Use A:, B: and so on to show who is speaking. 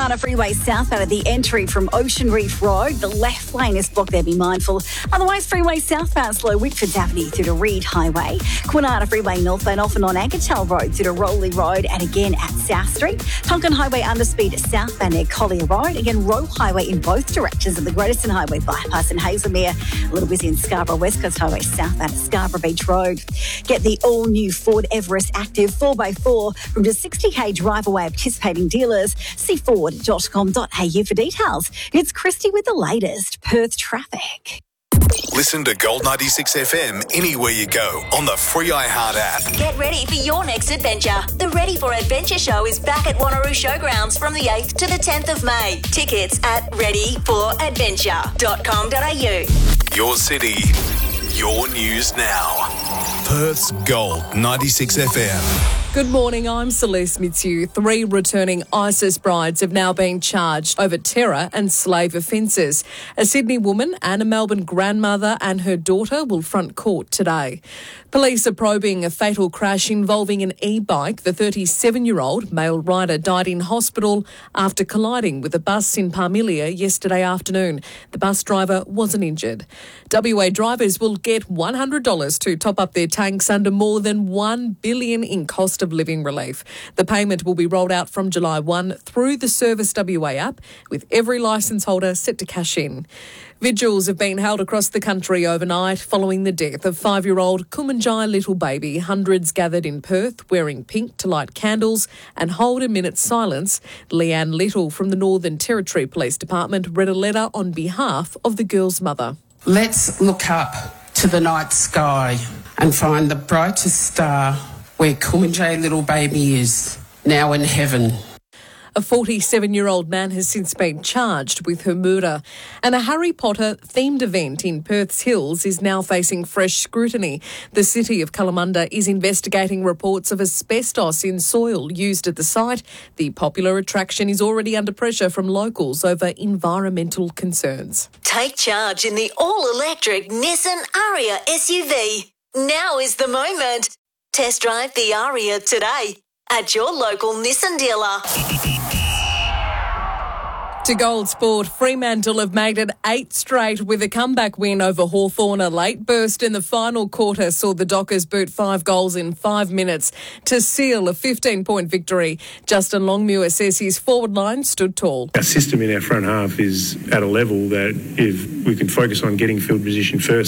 A: Kwinana Freeway southbound at the entry from Ocean Reef Road. The left lane is blocked there, be mindful. Otherwise, freeway southbound slow Whitfords Avenue through to Reed Highway. Kwinana Freeway northbound off and on Ankertel Road through to Rowley Road and again at South Street. Tonkin Highway underspeed southbound near Collier Road. Again, Roe Highway in both directions and the Greaterton Highway bypass in Hazelmere. A little busy in Scarborough West Coast Highway southbound at Scarborough Beach Road. Get the all-new Ford Everest Active 4x4 from just 60k drive away at participating dealers. See ford.com.au for details. It's Christy with the latest Perth traffic.
B: Listen to Gold 96 FM anywhere you go on the free iHeart app.
C: Get ready for your next adventure. The Ready for Adventure show is back at Wanneroo Showgrounds from the 8th to the 10th of May. Tickets at readyforadventure.com.au.
B: Your city, your news now. Perth's Gold 96 FM.
D: Good morning, I'm Celeste Mitsu. 3 returning ISIS brides have now been charged over terror and slave offences. A Sydney woman and a Melbourne grandmother and her daughter will front court today. Police are probing a fatal crash involving an e-bike. The 37-year-old male rider died in hospital after colliding with a bus in Parmelia yesterday afternoon. The bus driver wasn't injured. WA drivers will get $100 to top up their tanks under more than $1 billion in cost of living relief. The payment will be rolled out from July 1 through the Service WA app, with every licence holder set to cash in. Vigils have been held across the country overnight following the death of 5-year-old Kumanjai little baby. Hundreds gathered in Perth wearing pink to light candles and hold a minute's silence. Leanne Little from the Northern Territory Police Department read a letter on behalf of the girl's mother.
E: Let's look up to the night sky and find the brightest star where Kumanjai little baby is, now in heaven.
D: A 47-year-old man has since been charged with her murder. And a Harry Potter-themed event in Perth's Hills is now facing fresh scrutiny. The city of Kalamunda is investigating reports of asbestos in soil used at the site. The popular attraction is already under pressure from locals over environmental concerns.
C: Take charge in the all-electric Nissan Ariya SUV. Now is the moment. Test drive the Ariya today at your local Nissan dealer.
D: To Gold Sport, Fremantle have made it 8 straight with a comeback win over Hawthorn. A late burst in the final quarter saw the Dockers boot 5 goals in 5 minutes to seal a 15-point victory. Justin Longmuir says his forward line stood tall.
F: Our system in our front half is at a level that if we can focus on getting field position first,